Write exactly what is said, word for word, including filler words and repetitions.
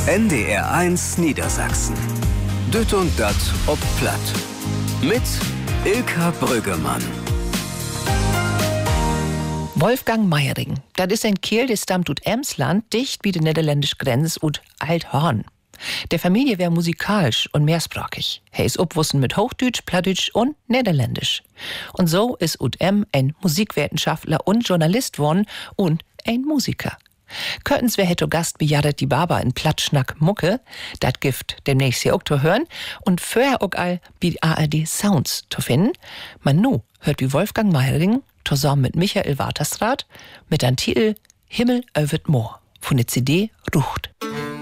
N D R eins Niedersachsen. Düt und dat ob Platt. Mit Ilka Brüggemann. Wolfgang Meiring, das ist ein Kerl, der stammt ut Emsland, dicht wie die niederländische Grenze ut Althorn. Der Familie wär musikalisch und mehrsprachig. Er ist obwussen mit Hochdeutsch, Plattdeutsch und Niederländisch. Und so ist ut em ein Musikwissenschaftler und Journalist worden und ein Musiker. Könnens wär hetto Gast bejadet die Baba in Plattschnack Mucke, dat Gift demnächst hier auch zu hören und vorher auch all wie A R D Sounds zu finden. Man nu hört wie Wolfgang Meiring zusammen mit Michael Waterstraat mit dem Titel Himmel övet Moor von der C D Rucht.